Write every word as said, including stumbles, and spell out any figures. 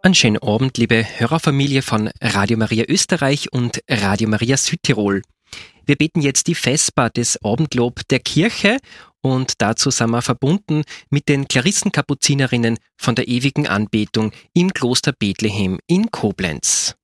Einen schönen Abend, liebe Hörerfamilie von Radio Maria Österreich und Radio Maria Südtirol. Wir beten jetzt die Vesper des Abendlob der Kirche und dazu sind wir verbunden mit den Klarissenkapuzinerinnen von der ewigen Anbetung im Kloster Bethlehem in Koblenz.